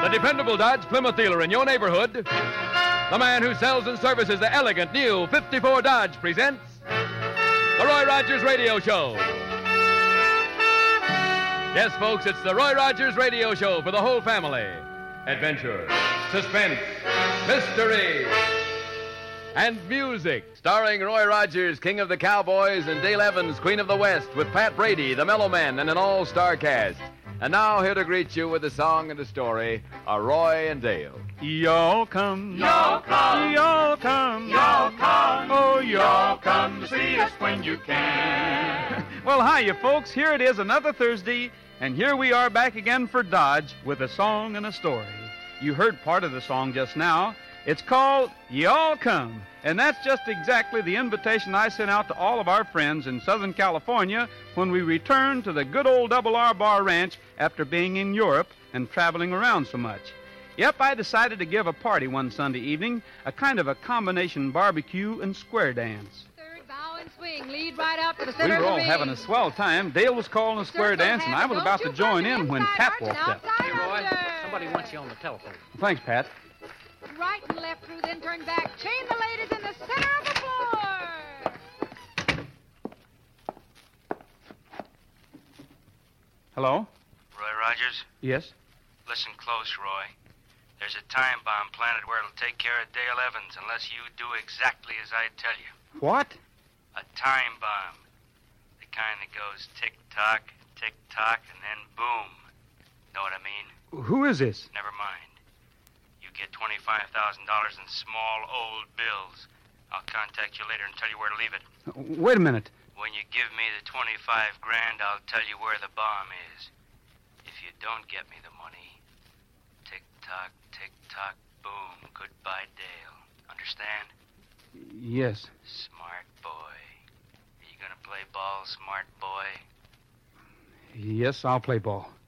The dependable Dodge Plymouth dealer in your neighborhood, the man who sells and services the elegant new 54 Dodge presents the Roy Rogers Radio Show. Yes, folks, it's the Roy Rogers Radio Show for the whole family. Adventure, suspense, mystery, and music. Starring Roy Rogers, King of the Cowboys, and Dale Evans, Queen of the West, with Pat Brady, the Mellow Men, and an all-star cast. And now here to greet you with a song and a story are Roy and Dale. Y'all come. Y'all come. Y'all come. Y'all come. Oh, Y'all come to see us when you can. Well, hiya, folks. Here it is, another Thursday, and here we are back again for Dodge with a song and a story. You heard part of the song just now. It's called Y'all Come, and that's just exactly the invitation I sent out to all of our friends in Southern California when we returned to the good old Double R Bar Ranch after being in Europe and traveling around so much. Yep, I decided to give a party one Sunday evening, a kind of a combination barbecue and square dance. Third bow and swing, lead right out to the We center were of all the ring. having a swell time. Dale was calling a square dance, and I was about to join in when Pat walked up. Hey, Roy, somebody wants you on the telephone. Thanks, Pat. Right and left through, then turn back. Chain the ladies in the center of the floor. Hello? Roy Rogers, Yes? listen close, Roy. There's a time bomb planted where it'll take care of Dale Evans unless you do exactly as I tell you. What? A time bomb. The kind that goes tick-tock, and then boom. Know what I mean? Who is this? Never mind. You get $25,000 in small old bills. I'll contact you later and tell you where to leave it. Wait a minute. When you give me the 25 grand, I'll tell you where the bomb is. If you don't get me the money, tick-tock, boom, goodbye, Dale. Understand? Yes. Smart boy. Are you gonna play ball, smart boy? Yes, I'll play ball.